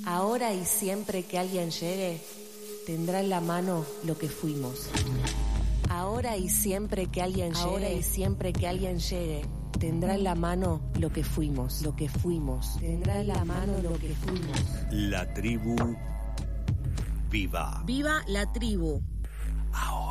Ahora y siempre que alguien llegue, tendrá en la mano lo que fuimos. Ahora y siempre que alguien llegue, ahora y siempre que alguien llegue, tendrá en la mano lo que fuimos, lo que fuimos. Tendrá en la mano lo que fuimos. La tribu viva. Viva la tribu. Ahora.